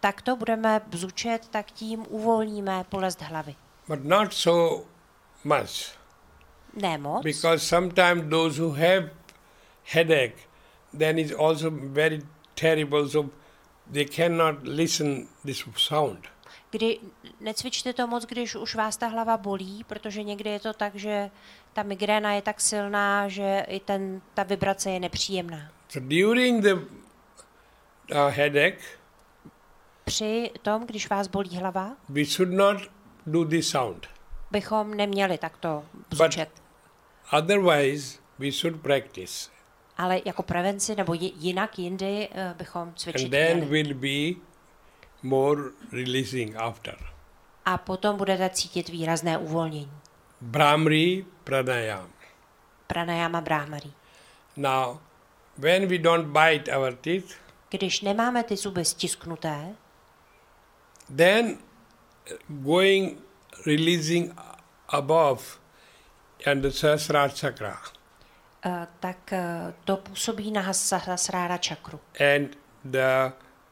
takto budeme bzučet, tak tím uvolníme bolest hlavy. But not so much. Ne moc, Because sometimes those who have headache, then it's also very terrible, so they cannot listen this sound. kdy necvičte to moc, když už vás ta hlava bolí, protože někdy je to tak, že ta migréna je tak silná, že i ta vibrace je nepříjemná. So during the headache, Při tom, když vás bolí hlava, we should not do this sound. bychom neměli takto bzučet. Otherwise, we should practice. Ale jako prevenci nebo jinak jindy bychom And cvičit then měli. will be more releasing after. A potom budete cítit výrazné uvolnění. Brahmari pranayam. Pranayama Brahmari. Now, when we don't bite our teeth, Když nemáme ty zuby stisknuté, then going, releasing above and the Sahasrara chakra tak to působí na Sahasrara čakru and the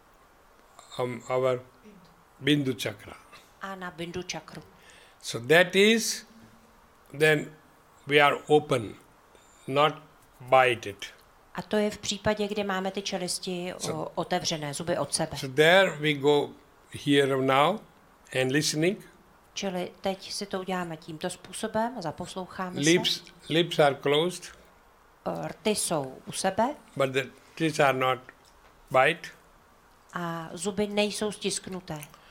our Bindu chakra. a na Bindu čakru. So that is, then we are open, not bited. A to je v případě, kdy máme ty čelisti otevřené, zuby od sebe. So there we go here now and listening. Čili teď si to uděláme tímto způsobem, zaposloucháme Lips are closed, se. Rty jsou u sebe but the teeth are not bite. a zuby nejsou stisknuté.